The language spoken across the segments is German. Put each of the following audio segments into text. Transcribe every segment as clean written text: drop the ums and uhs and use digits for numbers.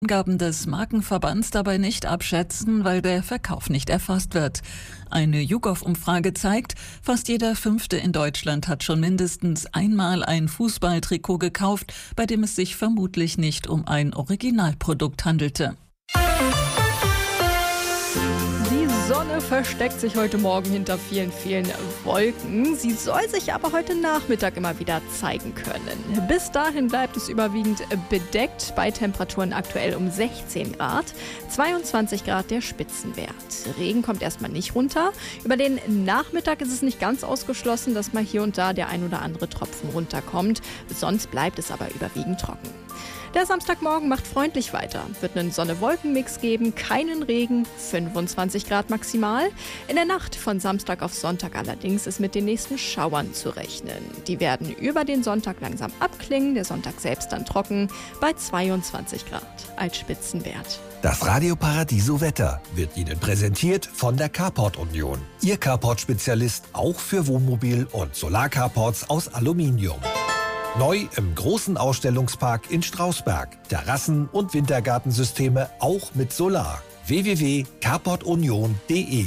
Angaben des Markenverbands dabei nicht abschätzen, weil der Verkauf nicht erfasst wird. Eine YouGov-Umfrage zeigt, fast jeder Fünfte in Deutschland hat schon mindestens einmal ein Fußballtrikot gekauft, bei dem es sich vermutlich nicht um ein Originalprodukt handelte. Die Sonne versteckt sich heute Morgen hinter vielen, vielen Wolken. Sie soll sich aber heute Nachmittag immer wieder zeigen können. Bis dahin bleibt es überwiegend bedeckt, bei Temperaturen aktuell um 16 Grad, 22 Grad der Spitzenwert. Regen kommt erstmal nicht runter. Über den Nachmittag ist es nicht ganz ausgeschlossen, dass mal hier und da der ein oder andere Tropfen runterkommt. Sonst bleibt es aber überwiegend trocken. Der Samstagmorgen macht freundlich weiter. Wird einen Sonne-Wolken-Mix geben, keinen Regen, 25 Grad maximal. In der Nacht von Samstag auf Sonntag allerdings ist mit den nächsten Schauern zu rechnen. Die werden über den Sonntag langsam abklingen, der Sonntag selbst dann trocken, bei 22 Grad als Spitzenwert. Das Radio Paradiso Wetter wird Ihnen präsentiert von der Carport Union. Ihr Carport-Spezialist auch für Wohnmobil- und Solarcarports aus Aluminium. Neu im großen Ausstellungspark in Strausberg. Terrassen- und Wintergartensysteme auch mit Solar. www.carportunion.de.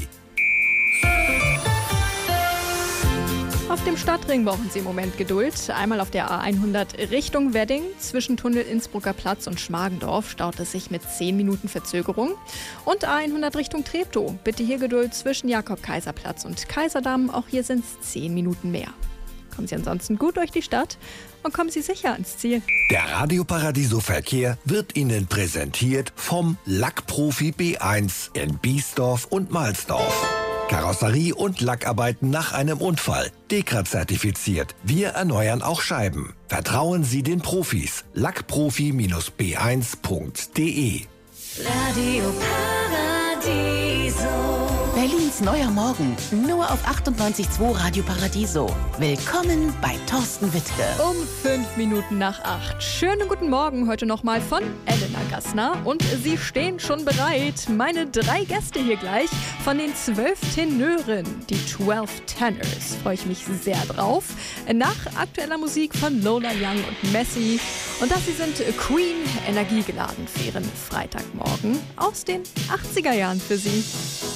Auf dem Stadtring brauchen Sie im Moment Geduld. Einmal auf der A100 Richtung Wedding. Zwischen Tunnel Innsbrucker Platz und Schmargendorf staut es sich mit 10 Minuten Verzögerung. Und A100 Richtung Treptow. Bitte hier Geduld zwischen Jakob-Kaiser-Platz und Kaiserdamm. Auch hier sind es 10 Minuten mehr. Kommen Sie ansonsten gut durch die Stadt und kommen Sie sicher ans Ziel. Der Radio Paradiso Verkehr wird Ihnen präsentiert vom Lackprofi B1 in Biesdorf und Mahlsdorf. Karosserie und Lackarbeiten nach einem Unfall. DEKRA-zertifiziert. Wir erneuern auch Scheiben. Vertrauen Sie den Profis. Lackprofi-b1.de. Radio Paradiso. Berlins neuer Morgen, nur auf 98.2 Radio Paradiso. Willkommen bei Thorsten Wittke. Um 5 Minuten nach 8. Schönen guten Morgen heute nochmal von Elena Gassner. Und Sie stehen schon bereit. Meine 3 Gäste hier gleich von den 12 Tenören, die 12 Tenors. Freue ich mich sehr drauf. Nach aktueller Musik von Lola Young und Messi. Und das hier sind Queen, energiegeladen für Ihren Freitagmorgen aus den 80er Jahren für Sie.